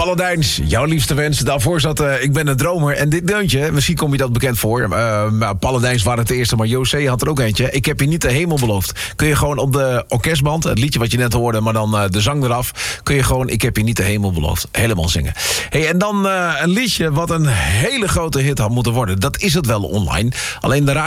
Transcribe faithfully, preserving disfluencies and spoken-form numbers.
Paladijns, jouw liefste wens. Daarvoor zat uh, Ik ben een dromer. En dit deuntje, misschien kom je dat bekend voor. Uh, Paladijns waren het eerste, maar José had er ook eentje. Ik heb je niet de hemel beloofd. Kun je gewoon op de orkestband, het liedje wat je net hoorde, maar dan uh, de zang eraf, kun je gewoon Ik heb je niet de hemel beloofd. Helemaal zingen. Hey, en dan uh, een liedje wat een hele grote hit had moeten worden. Dat is het wel online. Alleen de